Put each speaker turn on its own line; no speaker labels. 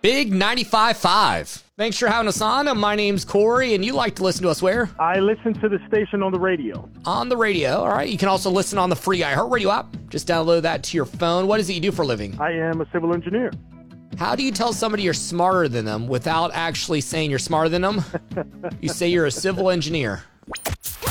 Big 95.5. Thanks for having us on. My name's Corey, and you like to listen to us where?
I listen to the station on the radio.
On the radio. All right. You can also listen on the free iHeartRadio app. Just download that to your phone. What is it you do for a living?
I am a civil engineer.
How do you tell somebody you're smarter than them without actually saying you're smarter than them? You say you're a civil engineer.